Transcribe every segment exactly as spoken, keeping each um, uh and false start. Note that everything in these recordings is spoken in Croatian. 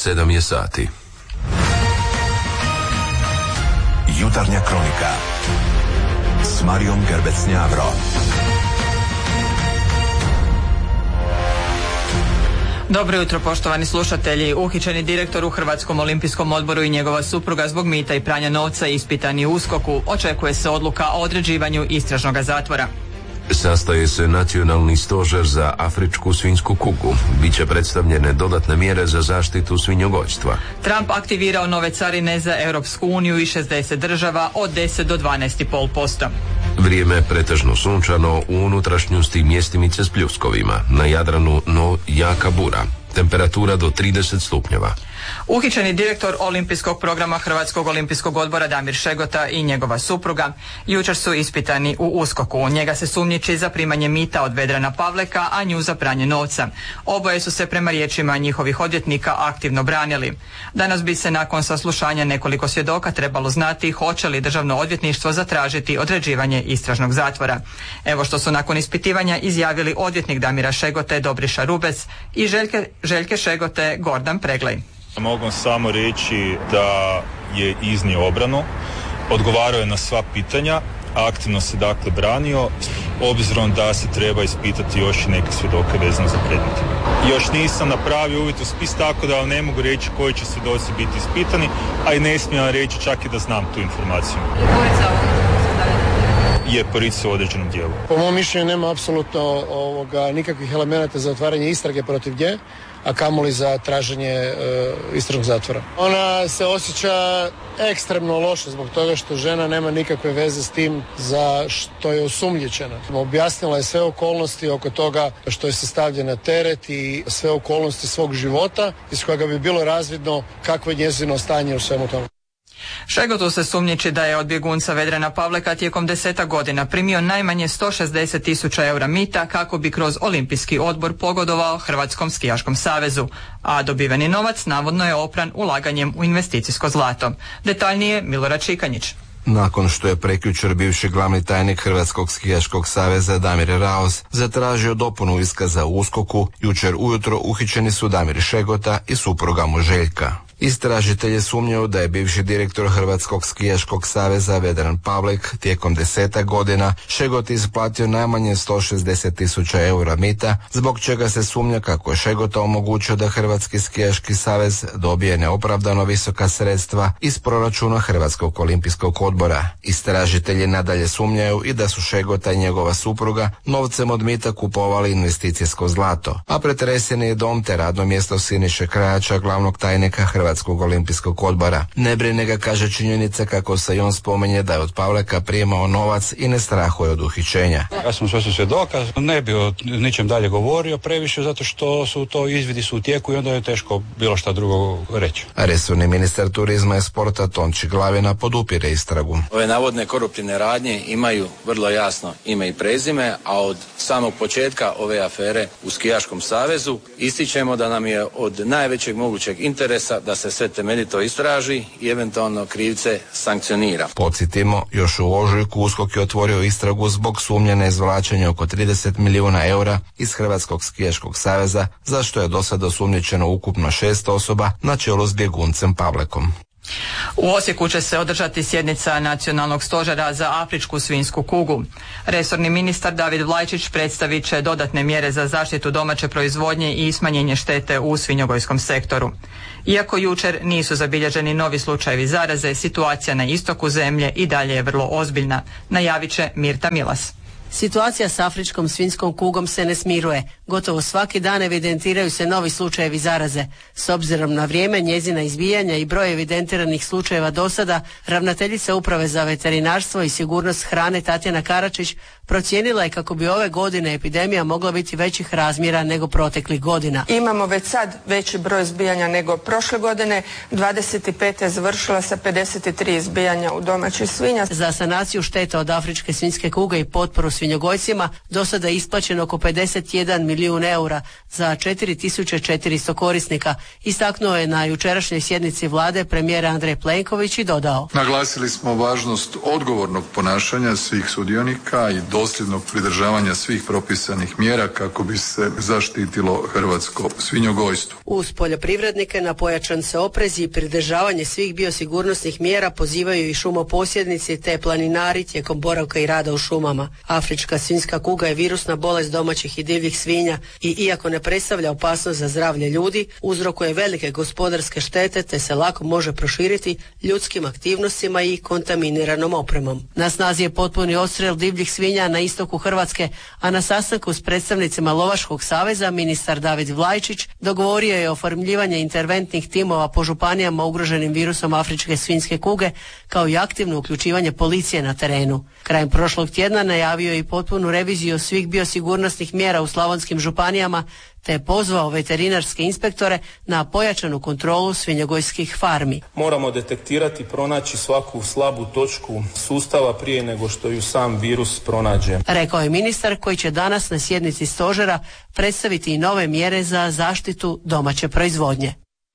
sedam je sati. Jutarnja kronika s Marijom Gerbec-Njavro. Dobro jutro, poštovani slušatelji. Uhićeni direktor u Hrvatskom olimpijskom odboru i njegova supruga zbog mita i pranja novca ispitani u USKOK-u. Očekuje se odluka o određivanju istražnog zatvora. Sastaje se Nacionalni stožer za afričku svinjsku kugu. Biće predstavljene dodatne mjere za zaštitu svinjogojstva. Trump aktivirao nove carine za Europsku uniju i šezdeset država od deset do dvanaest zarez pet posto. Vrijeme pretežno sunčano, u unutrašnjosti mjestimice s pljuskovima. Na Jadranu no jaka bura. Temperatura do trideset stupnjeva. Uhićeni direktor olimpijskog programa Hrvatskog olimpijskog odbora Damir Šegota i njegova supruga jučer su ispitani u USKOK-u. Njega se sumnjiči za primanje mita od Vedrana Pavleka, a nju za pranje novca. Oboje su se prema riječima njihovih odvjetnika aktivno branili. Danas bi se nakon saslušanja nekoliko svjedoka trebalo znati hoće li državno odvjetništvo zatražiti određivanje istražnog zatvora. Evo što su nakon ispitivanja izjavili odvjetnik Damira Šegote Dobriša Rubec i Željke, Željke Šegote Gordan Preglej. Mogu samo reći da je iznio obranu, odgovarao je na sva pitanja, aktivno se dakle branio, obzirom da se treba ispitati još i neke svjedoke vezano za predmet. Još nisam napravio uvid u spis, tako da vam ne mogu reći koji će svjedoci biti ispitani, a i ne smijem reći čak i da znam tu informaciju. Je policija u određenom dijelu. Po mom mišljenju nema apsolutno ovoga, nikakvih elemenata za otvaranje istrage protiv nje, a kamoli za traženje e, istražnog zatvora. Ona se osjeća ekstremno loše zbog toga što žena nema nikakve veze s tim za što je osumnjičena. Objasnila je sve okolnosti oko toga što je sastavljen na teret i sve okolnosti svog života iz kojega bi bilo razvidno kakvo je njezino stanje u svemu tome. Šegotu se sumnjiči da je od bjegunca Vedrana Pavleka tijekom deseta godina primio najmanje sto šezdeset tisuća eura mita kako bi kroz olimpijski odbor pogodovao Hrvatskom skijaškom savezu, a dobiveni novac navodno je opran ulaganjem u investicijsko zlato. Detaljnije Milorad Čikanjić. Nakon što je prekjučer bivši glavni tajnik Hrvatskog skijaškog saveza Damir Raos zatražio dopunu iskaza u USKOK-u, jučer ujutro uhićeni su Damir Šegota i supruga mu Željka. Istražitelji sumnjaju da je bivši direktor Hrvatskog skijaškog saveza Vedran Pavlek tijekom deseta godina Šegoti isplatio najmanje sto šezdeset tisuća eura mita, zbog čega se sumnja kako je Šegota omogućio da Hrvatski skijaški savez dobije neopravdano visoka sredstva iz proračuna Hrvatskog olimpijskog odbora. Istražitelji nadalje sumnjaju i da su Šegota i njegova supruga novcem od mita kupovali investicijsko zlato, a pretresen je dom te radno mjesto Siniše Krajača, glavnog tajnika Hrvatskog Hrvatskog olimpijskog odbora. Ne brine ga, kaže, činjenica kako se i on spominje da je od Pavleka primao novac i ne strahuje od uhićenja. Ja sam sve svjedoka, ne bi o ničem dalje govorio previše zato što su to izvidi su u tijeku i onda je teško bilo šta drugo reći. Resorni ministar turizma i sporta Tonči Glavina podupire istragu. Ove navodne koruptivne radnje imaju vrlo jasno ime i prezime, a od samog početka ove afere u Skijaškom savezu ističemo da nam je od najvećeg mogućeg interesa da se sve temeljito istraži i eventualno krivce sankcionira. Podsjetimo, još u ožujku USKOK je otvorio istragu zbog sumnje na izvlačenje oko trideset milijuna eura iz Hrvatskog skijaškog saveza, za što je do sada osumnjičeno ukupno šest osoba na čelu s bjeguncem Pavlekom. U Osijeku će se održati sjednica Nacionalnog stožera za afričku svinjsku kugu. Resorni ministar David Vlajčić predstavit će dodatne mjere za zaštitu domaće proizvodnje i smanjenje štete u svinjogojskom sektoru. Iako jučer nisu zabilježeni novi slučajevi zaraze, situacija na istoku zemlje i dalje je vrlo ozbiljna, najavit će Mirta Milas. Situacija s afričkom svinjskom kugom se ne smiruje. Gotovo svaki dan evidentiraju se novi slučajevi zaraze. S obzirom na vrijeme njezina izbijanja i broj evidentiranih slučajeva do sada, ravnateljica Uprave za veterinarstvo i sigurnost hrane Tatjana Karačić procijenila je kako bi ove godine epidemija mogla biti većih razmjera nego proteklih godina. Imamo već sad veći broj izbijanja nego prošle godine. dvadeset peta je završila sa pedeset tri izbijanja u domaćih svinja. Za sanaciju šteta od afričke svinjske kuge i potporu svinjogojcima do sada je isplaćeno oko pedeset jedan milijun eura za četiri tisuće četiristo korisnika. Istaknuo je na jučerašnjoj sjednici vlade premijer Andrej Plenković i dodao: Naglasili smo važnost odgovornog ponašanja svih sudionika i dosljednog pridržavanja svih propisanih mjera kako bi se zaštitilo hrvatsko svinjogojstvo. Uz poljoprivrednike na pojačan se oprez i pridržavanje svih biosigurnosnih mjera pozivaju i šumoposjednici te planinari tijekom boravka i rada u šumama. Afrička svinjska kuga je virusna bolest domaćih i divljih svinja i iako ne predstavlja opasnost za zdravlje ljudi, uzrokuje velike gospodarske štete te se lako može proširiti ljudskim aktivnostima i kontaminiranom opremom. Na snazi je potpuni odstrel divljih svinja na istoku Hrvatske, a na sastanku s predstavnicima Lovačkog saveza ministar David Vlajčić dogovorio je oformljivanje interventnih timova po županijama ugroženim virusom afričke svinjske kuge, kao i aktivno uključivanje policije na terenu. Krajem prošlog tjedna najavio je i potpunu reviziju svih biosigurnosnih mjera u slavonskim županijama, te je pozvao veterinarske inspektore na pojačanu kontrolu svinjogojskih farmi. Moramo detektirati, pronaći svaku slabu točku sustava prije nego što ju sam virus pronađe. Rekao je ministar koji će danas na sjednici stožera predstaviti i nove mjere za zaštitu domaće proizvodnje.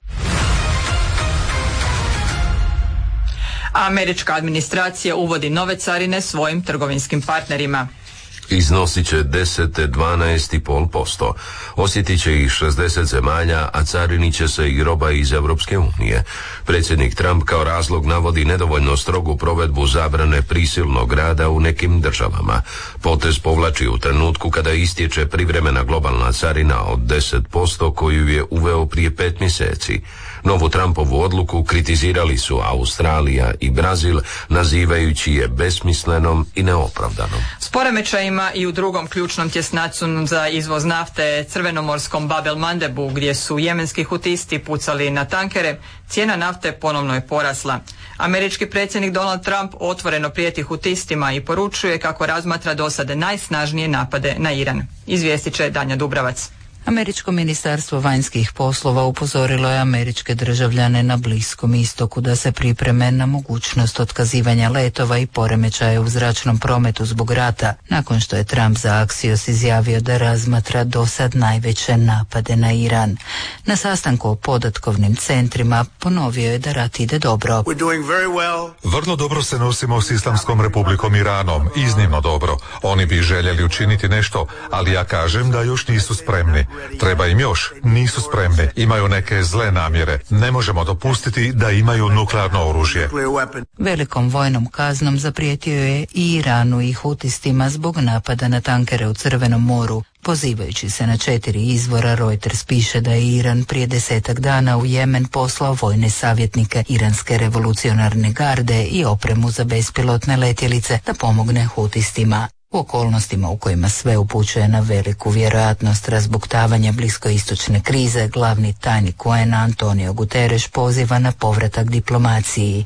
Američka administracija uvodi nove carine svojim trgovinskim partnerima. Iznosit će deset do dvanaest zarez pet posto. Osjetit će ih šezdeset zemalja, a carinit će se i roba iz Europske unije. Predsjednik Trump kao razlog navodi nedovoljno strogu provedbu zabrane prisilnog rada u nekim državama. Potez povlači u trenutku kada istječe privremena globalna carina od deset posto koju je uveo prije pet mjeseci. Novu Trumpovu odluku kritizirali su Australija i Brazil, nazivajući je besmislenom i neopravdanom. S poremećajima i u drugom ključnom tjesnacu za izvoz nafte, crvenomorskom Bab el Mandebu, gdje su jemenski hutisti pucali na tankere, cijena nafte ponovno je porasla. Američki predsjednik Donald Trump otvoreno prijeti hutistima i poručuje kako razmatra dosad najsnažnije napade na Iran. Izvijestit će Danja Dubravac. Američko ministarstvo vanjskih poslova upozorilo je američke državljane na Bliskom istoku da se pripreme na mogućnost otkazivanja letova i poremećaja u zračnom prometu zbog rata, nakon što je Trump za Axios izjavio da razmatra dosad najveće napade na Iran. Na sastanku o podatkovnim centrima ponovio je da rat ide dobro. Vrlo dobro se nosimo s Islamskom republikom Iranom, iznimno dobro. Oni bi željeli učiniti nešto, ali ja kažem da još nisu spremni. Treba im još, nisu spremni, imaju neke zle namjere. Ne možemo dopustiti da imaju nuklearno oružje. Velikom vojnom kaznom zaprijetio je i Iranu i hutistima zbog napada na tankere u Crvenom moru. Pozivajući se na četiri izvora, Reuters piše da je Iran prije desetak dana u Jemen poslao vojne savjetnike Iranske revolucionarne garde i opremu za bespilotne letjelice da pomogne hutistima. U okolnostima u kojima sve upućuje na veliku vjerojatnost razbuktavanja bliskoistočne krize, glavni tajnik U N-a Antonio Guterres poziva na povratak diplomaciji.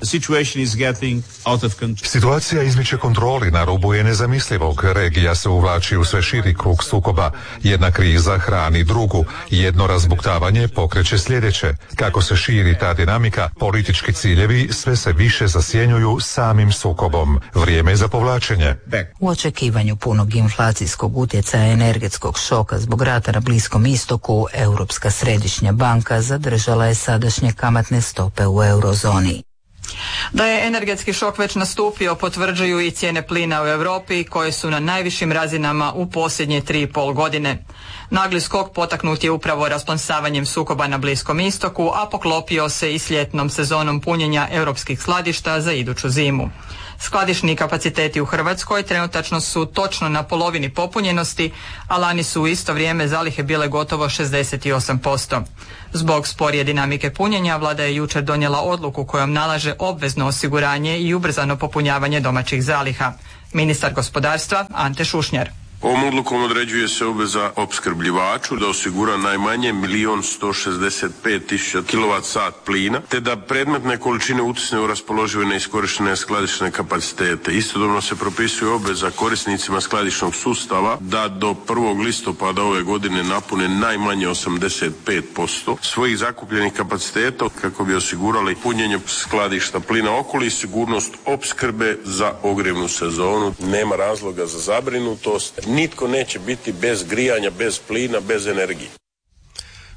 Situacija izmiče kontroli, na rubu je nezamislivog. Regija se uvlači u sve širi krug sukoba. Jedna kriza hrani drugu. Jedno razbuktavanje pokreće sljedeće. Kako se širi ta dinamika, politički ciljevi sve se više zasjenjuju samim sukobom. Vrijeme je za povlačenje. U očekivanju punog inflacijskog utjecaja energetskog šoka zbog rata na Bliskom istoku, Europska središnja banka zadržala je sadašnje kamatne stope u eurozoni. Da je energetski šok već nastupio potvrđuju i cijene plina u Europi koje su na najvišim razinama u posljednje tri i pol godine. Nagli skok potaknut je upravo rasplamsavanjem sukoba na Bliskom istoku, a poklopio se i s ljetnom sezonom punjenja europskih skladišta za iduću zimu. Skladišni kapaciteti u Hrvatskoj trenutačno su točno na polovini popunjenosti, a lani su u isto vrijeme zalihe bile gotovo šezdeset osam posto. Zbog sporije dinamike punjenja, vlada je jučer donijela odluku kojom nalaže obvezno osiguranje i ubrzano popunjavanje domaćih zaliha. Ministar gospodarstva Ante Šušnjar. Ovom odlukom određuje se obveza opskrbljivaču da osigura najmanje milijon sto šezdeset pet tisuća kilovat sat plina, te da predmetne količine utisne u raspoložive neiskorištene skladišne kapacitete. Istodobno se propisuje obveza korisnicima skladišnog sustava da do prvog listopada ove godine napune najmanje osamdeset pet posto svojih zakupljenih kapaciteta kako bi osigurali punjenje skladišta plina okoli i sigurnost opskrbe za ogrjevnu sezonu. Nema razloga za zabrinutost. Nitko neće biti bez grijanja, bez plina, bez energije.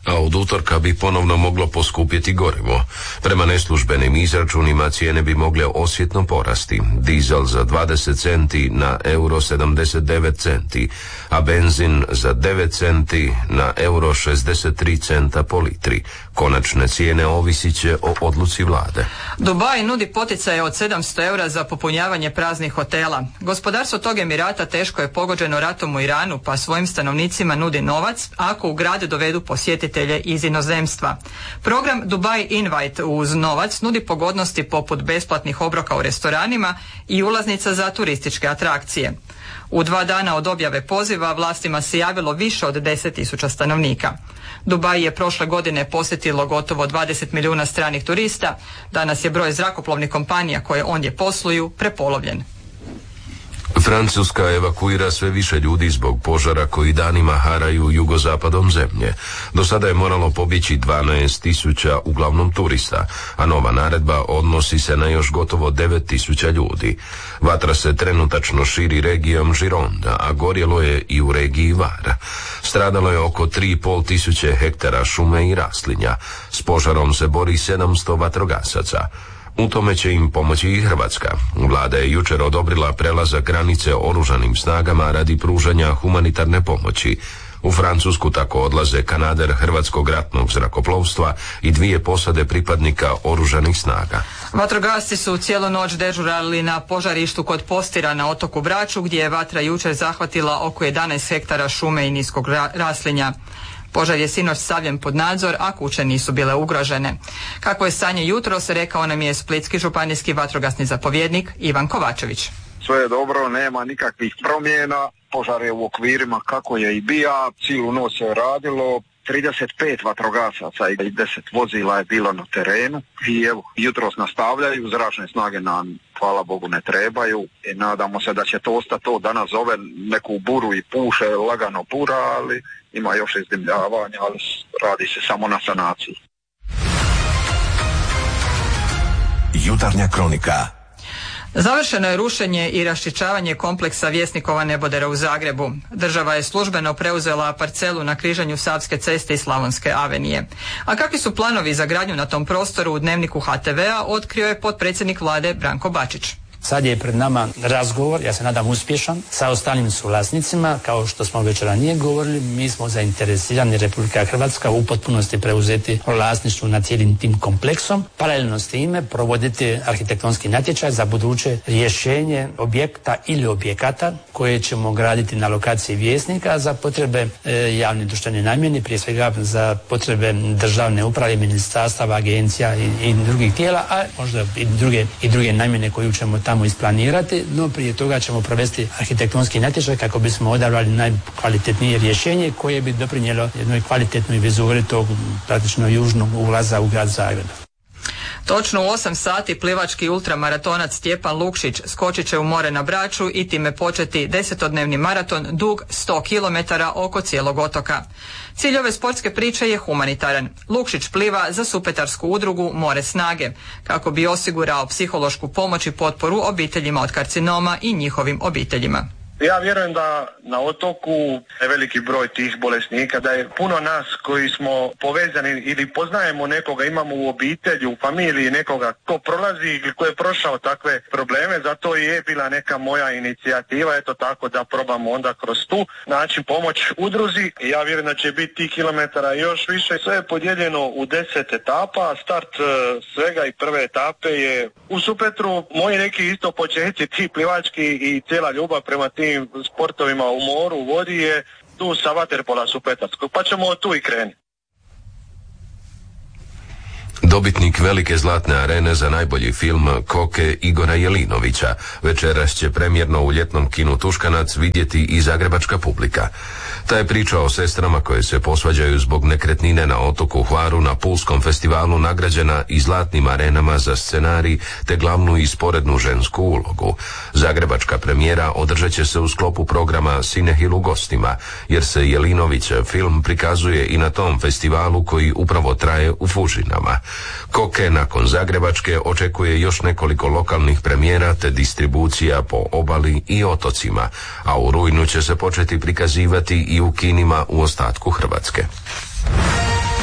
a od utorka bi ponovno moglo poskupjeti gorivo. Prema neslužbenim izračunima cijene bi mogle osjetno porasti. Dizel za dvadeset centi na euro sedamdeset devet centi, a benzin za devet centi na euro šezdeset tri centa po litri. Konačne cijene ovisit će o odluci vlade. Dubaj nudi poticaje od sedamsto eura za popunjavanje praznih hotela. Gospodarstvo tog Emirata teško je pogođeno ratom u Iranu, pa svojim stanovnicima nudi novac ako u grad dovedu posjetitelje iz inozemstva. Program Dubai Invite uz novac nudi pogodnosti poput besplatnih obroka u restoranima i ulaznica za turističke atrakcije. U dva dana od objave poziva vlastima se javilo više od deset tisuća stanovnika. Dubaj je prošle godine posjetilo gotovo dvadeset milijuna stranih turista. Danas je broj zrakoplovnih kompanija koje ondje posluju prepolovljen. Francuska evakuira sve više ljudi zbog požara koji danima haraju jugozapadom zemlje. Do sada je moralo pobjeći dvanaest tisuća uglavnom turista, a nova naredba odnosi se na još gotovo devet tisuća ljudi. Vatra se trenutačno širi regijom Gironda, a gorjelo je i u regiji Var. Stradalo je oko tri i pol tisuće hektara šume i raslinja. S požarom se bori sedamsto vatrogasaca. U tome će im pomoći i Hrvatska. Vlada je jučer odobrila prelazak granice oružanim snagama radi pružanja humanitarne pomoći. U Francusku tako odlaze kanader Hrvatskog ratnog zrakoplovstva i dvije posade pripadnika oružanih snaga. Vatrogasci su cijelu noć dežurali na požarištu kod Postira na otoku Braču, gdje je vatra jučer zahvatila oko jedanaest hektara šume i niskog ra- raslinja. Požar je sinoć stavljen pod nadzor, a kuće nisu bile ugrožene. Kako je stanje jutros, rekao nam je splitski županijski vatrogasni zapovjednik Ivan Kovačević. Sve je dobro, nema nikakvih promjena, požar je u okvirima kako je i bija, cijelu noć se radilo, trideset pet vatrogasaca i deset vozila je bilo na terenu i evo, jutros nastavljaju, zračne snage nam, hvala Bogu, ne trebaju i nadamo se da će to ostati to. Danas zove neku buru i puše, lagano bura, ali ima još izdimljavanja, ali radi se samo na sanaciji. Jutarnja kronika. Završeno je rušenje i raščišćavanje kompleksa Vjesnikova nebodera u Zagrebu. Država je službeno preuzela parcelu na križanju Savske ceste i Slavonske avenije. A kakvi su planovi za gradnju na tom prostoru u Dnevniku ha te vea otkrio je potpredsjednik vlade Branko Bačić. Sad je pred nama razgovor, ja se nadam uspješan, sa ostalim suvlasnicima. Kao što smo već ranije govorili, mi smo zainteresirani, Republika Hrvatska, u potpunosti preuzeti vlasništvo nad cijelim tim kompleksom. Paralelno s time provoditi arhitektonski natječaj za buduće rješenje objekta ili objekata koje ćemo graditi na lokaciji Vjesnika za potrebe e, javne društvene namjene, prije svega za potrebe državne uprave, ministarstava, agencija i, i drugih tijela, a možda i druge, i druge namjene koju ćemo tamo tamo isplanirati, no prije toga ćemo provesti arhitektonski natječaj kako bismo odabrali najkvalitetnije rješenje koje bi doprinijelo jednoj kvalitetnoj vizuri tog praktično južnog ulaza u grad Zagreb. Točno u osam sati plivački ultramaratonac Stjepan Lukšić skočit će u more na Braču i time početi desetodnevni maraton dug sto kilometara oko cijelog otoka. Cilj ove sportske priče je humanitaran. Lukšić pliva za supetarsku udrugu More snage, kako bi osigurao psihološku pomoć i potporu obiteljima od karcinoma i njihovim obiteljima. Ja vjerujem da na otoku je veliki broj tih bolesnika, da je puno nas koji smo povezani ili poznajemo nekoga, imamo u obitelji, u familiji nekoga ko prolazi ili ko je prošao takve probleme, zato je bila neka moja inicijativa, eto tako da probamo onda kroz tu način pomoć udruzi. Ja vjerujem da će biti tih kilometara još više. Sve je podijeljeno u deset etapa, start svega i prve etape je u Supetru. Moji neki isto početci, ti plivački i cijela ljubav prema tim sportovima u moru, u vodi je tu sa vaterpola Supetarskog, pa ćemo tu i krenuti. Dobitnik velike zlatne arene za najbolji film Koke Igora Jelinovića večeras će premjerno u ljetnom kinu Tuškanac vidjeti i zagrebačka publika. Ta je priča o sestrama koje se posvađaju zbog nekretnine na otoku Hvaru na Pulskom festivalu nagrađena i zlatnim arenama za scenarij te glavnu i sporednu žensku ulogu. Zagrebačka premijera održat će se u sklopu programa Cinehil u gostima, jer se Jelinovićev film prikazuje i na tom festivalu koji upravo traje u Fužinama. Koke nakon zagrebačke očekuje još nekoliko lokalnih premijera te distribucija po obali i otocima, a u rujnu će se početi prikazivati i u kinima u ostatku Hrvatske.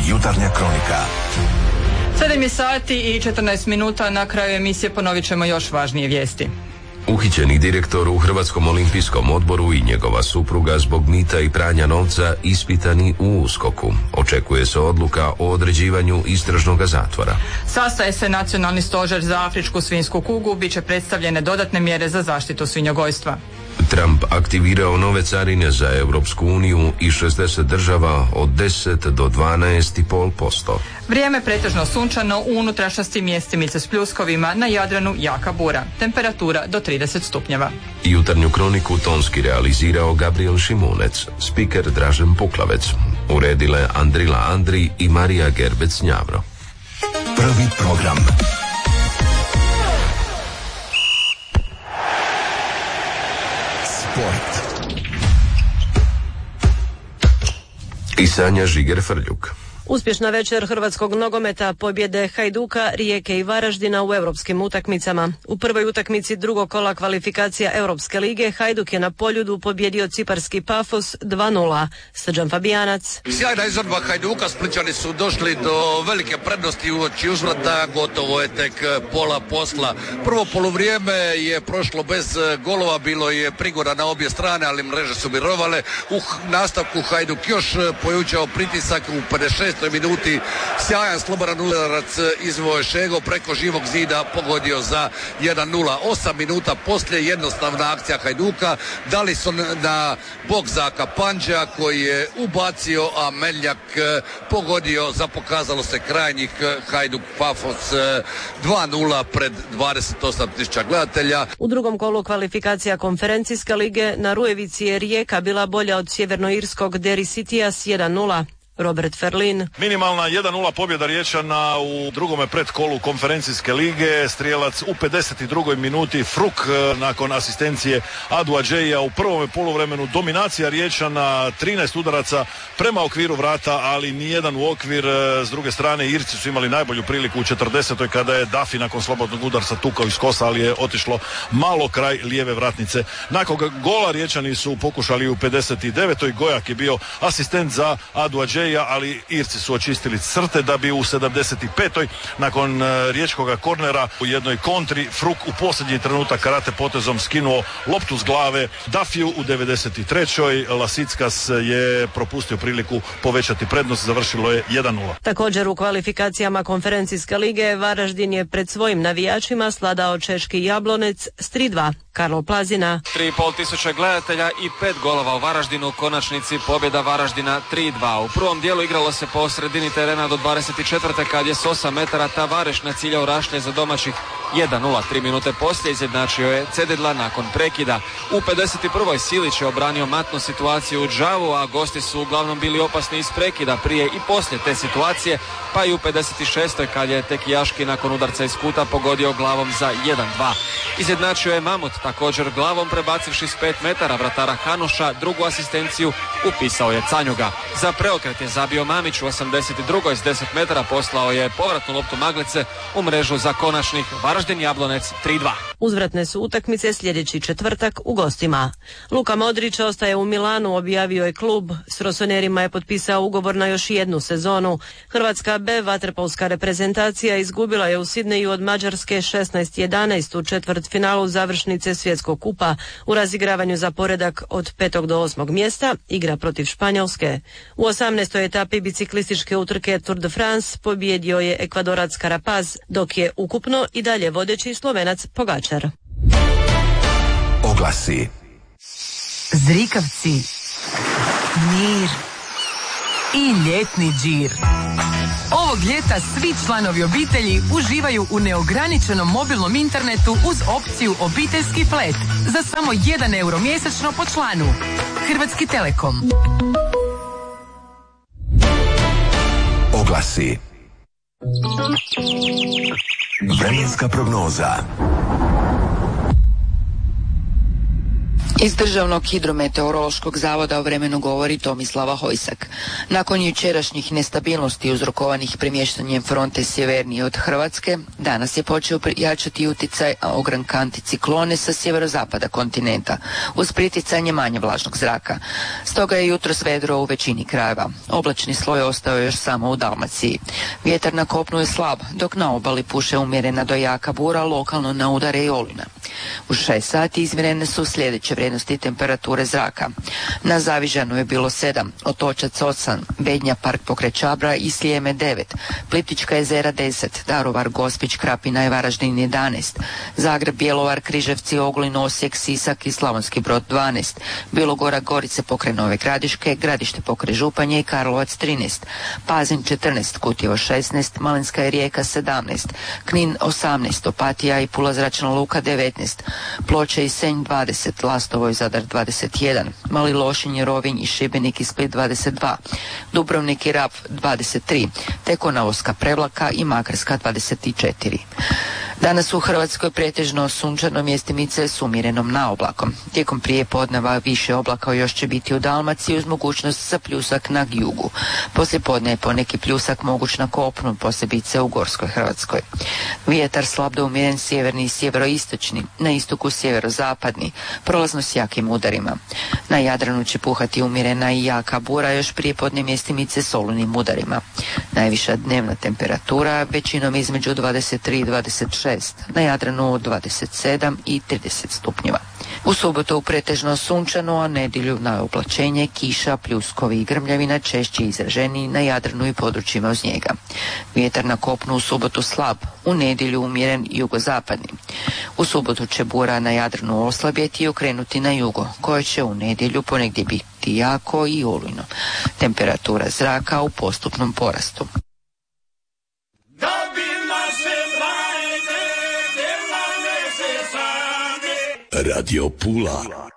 Jutarnja kronika. sedam je sati i četrnaest minuta, na kraju emisije ponovit ćemo još važnije vijesti. Uhićeni direktor u Hrvatskom olimpijskom odboru i njegova supruga zbog mita i pranja novca ispitani u uskoku. Očekuje se odluka o određivanju istražnog zatvora. Sastaje se Nacionalni stožer za afričku svinjsku kugu, bit će predstavljene dodatne mjere za zaštitu svinjogojstva. Trump aktivirao nove carine za Europsku uniju i šezdeset država od deset do dvanaest zarez pet posto. Vrijeme pretežno sunčano, u unutrašnjosti mjestimice s pljuskovima, na Jadranu jaka bura. Temperatura do trideset stupnjeva. Jutarnju kroniku tonski realizirao Gabriel Šimunec, spiker Dražen Puklavec. Uredile Andrila Andri i Marija Gerbec-Njavro. Prvi program. Sport. I Sanja Žiger Frljuk. Uspješna večer hrvatskog nogometa, pobjede Hajduka, Rijeke i Varaždina u europskim utakmicama. U prvoj utakmici drugog kola kvalifikacija Europske lige Hajduk je na Poljudu pobjedio ciparski Pafos dva nula. Srđan Fabijanac. Sjajna izvedba Hajduka, Splićani su došli do velike prednosti uoči uzvrata, gotovo je tek pola posla. Prvo poluvrijeme je prošlo bez golova, bilo je prigoda na obje strane, ali mreže su mirovale. U nastavku Hajduk još pojučao pritisak u pedeset šestoj minuti, sjajan slobodan udarac izveo Šego preko živog zida, pogodio za jedan nula. Osam minuta poslije jednostavna akcija Hajduka, dali su na bok za Kapanđa koji je ubacio, a Meljak pogodio za, pokazalo se, krajnjih Hajduk Pafos dva nula pred dvadeset osam tisuća gledatelja. U drugom kolu kvalifikacija konferencijske lige na Rujevici je Rijeka bila bolja od sjevernoirskog Derry Citya s jedan nula. Robert Ferlin. Minimalna jedan nula pobjeda Riječana u drugome predkolu konferencijske lige. Strijelac u pedeset drugoj minuti, Fruk nakon asistencije Adu Adžeja u prvome poluvremenu. Dominacija Riječana, trinaest udaraca prema okviru vrata, ali nijedan u okvir. S druge strane, Irci su imali najbolju priliku u četrdesetoj kada je Dafi nakon slobodnog udarca tukao iz kosa, ali je otišlo malo kraj lijeve vratnice. Nakon gola Riječani su pokušali u pedeset devetoj. Gojak je bio asistent za Adu Adžeja, ali Irci su očistili crte da bi u sedamdeset petoj nakon riječkoga kornera u jednoj kontri Fruk u posljednji trenutak karate potezom skinuo loptu s glave Dafiju. U devedeset trećoj Lasickas je propustio priliku povećati prednost, završilo je jedan nula. Također u kvalifikacijama konferencijske lige Varaždin je pred svojim navijačima sladao češki Jablonec s tri dva. Karlo Plazina. tri i pol tisuće gledatelja i pet golova u Varaždinu, u konačnici pobjeda Varaždina tri dva. U prvom dijelu igralo se po sredini terena do dvadeset četvrte kad je s osam metara Tavareš naciljao Rašlje za domaćih jedan nula. Tri minute poslije izjednačio je Cededla nakon prekida. U pedeset prvoj Silić je obranio matnu situaciju u Džavu, a gosti su uglavnom bili opasni iz prekida prije i poslije te situacije, pa i u pedeset šestoj kad je tek Jaški nakon udarca iz kuta pogodio glavom za jedan dva. Izjednačio je Mamut također glavom prebacivši s pet metara vratara Hanuša, drugu asistenciju upisao je Canjuga. Za preokret je zabio Mamić u osamdeset drugoj s deset metara, poslao je povratnu loptu Maglice u mrežu za konačnih Varaždin Jablonec tri dva. Uzvratne su utakmice sljedeći četvrtak u gostima. Luka Modrić ostaje u Milanu, objavio je klub. S Rosonerima je potpisao ugovor na još jednu sezonu. Hrvatska B vaterpolska reprezentacija izgubila je u Sidneju od Mađarske šesnaest jedanaest u četvrtfinalu završnice svjetskog kupa. U razigravanju za poredak od petog do osmog mjesta igra protiv Španjolske. U osamnaestoj etapi biciklističke utrke Tour de France pobjedio je Ekvadorac Carapaz, dok je ukupno i dalje vodeći Slovenac Pogačar. Oglasi. Zrikavci, mir i ljetni džir. Ovog ljeta svi članovi obitelji uživaju u neograničenom mobilnom internetu uz opciju obiteljski flat za samo jedan euro mjesečno po članu. Hrvatski Telekom. Oglasi. Vremenska prognoza. Iz Državnog hidrometeorološkog zavoda o vremenu govori Tomislava Hojsak. Nakon jučerašnjih nestabilnosti uzrokovanih premještanjem fronte sjevernije od Hrvatske, danas je počeo jačati utjecaj ogranka anticiklone sa sjeverozapada kontinenta, uz priticanje manje vlažnog zraka. Stoga je jutros vedro u većini krajeva. Oblačni sloj ostao još samo u Dalmaciji. Vjetar na kopnu je slab, dok na obali puše umjerena do jaka bura, lokalno na udare i olujna. U šest sati izmjerene su sljedeće vrijednosti temperature zraka. Na Zavižanu je bilo sedam, Otočac osam, Bednja, Park pokraj Čabra i Sljeme devet, Plitvička jezera deset, Daruvar, Gospić, Krapina i Varaždin jedanaest, Zagreb, Bjelovar, Križevci, Ogulin, Osijek, Sisak i Slavonski Brod dvanaest, Bilogora, Gorice pokraj Nove Gradiške, Gradište pokraj Županje i Karlovac trinaest, Pazin četrnaest, Kutjevo šesnaest, Malinska i Rijeka sedamnaest, Knin osamnaest, Opatija i Pula zračna luka devetnaest, Ploče i Senj dvadeset, Lastovo i Zadar dvadeset jedan, Mali Lošinj, Rovinj i Šibenik i Split dvadeset dva, Dubrovnik i Rab dvadeset tri, te Konavoska, Prevlaka i Makarska dvadeset četiri. Danas u Hrvatskoj pretežno sunčano, mjestimice s umjerenom naoblakom. Tijekom prije podneva više oblaka još će biti u Dalmaciji uz mogućnost za pljusak na jugu. Poslije podne je poneki pljusak moguć na kopnu, posebice u Gorskoj Hrvatskoj. Vjetar slab do umjeren sjeverni i sjeveroistočni, na istoku sjeverozapadni, prolazno s jakim udarima. Na Jadranu će puhati umjerena i jaka bura, još prije podne mjestimice s olujnim udarima. Najviša dnevna temperatura većinom između dvadeset tri i dvadeset šest, na Jadranu dvadeset sedam i trideset stupnjeva. U subotu pretežno sunčano, a nedjelju na oblačenje, kiša, pljuskovi i grmljavina češće izraženiji na Jadranu i područjima uz njega. Vjetar na kopnu u subotu slab, u nedjelju umjeren jugozapadni. U subotu će bura na Jadranu oslabjeti i okrenuti na jugo, koje će u nedjelju ponegdje biti jako i olujno. Temperatura zraka u postupnom porastu. Radio Pula.